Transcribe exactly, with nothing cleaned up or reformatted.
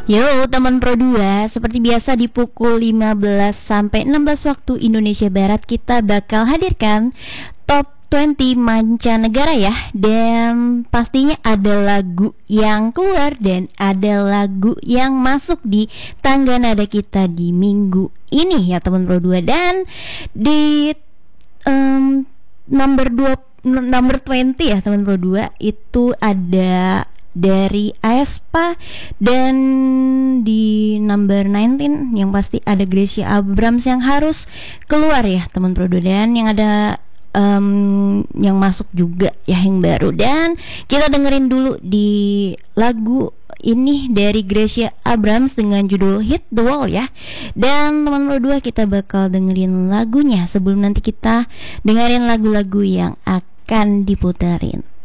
Yo teman Pro dua, seperti biasa di pukul lima belas sampai enam belas waktu Indonesia Barat kita bakal hadirkan Top dua puluh mancanegara ya. Dan pastinya ada lagu yang keluar dan ada lagu yang masuk di tangga nada kita di minggu ini ya teman Pro dua. Dan di um, number dua number dua puluh ya teman Pro dua itu ada dari aespa, dan di number sembilan belas yang pasti ada Gracia Abrams yang harus keluar ya teman Pro dua, dan yang ada um, yang masuk juga ya yang baru. Dan kita dengerin dulu di lagu ini dari Gracia Abrams dengan judul Hit the Wall ya. Dan teman Pro dua, kita bakal dengerin lagunya sebelum nanti kita dengerin lagu-lagu yang akan diputerin.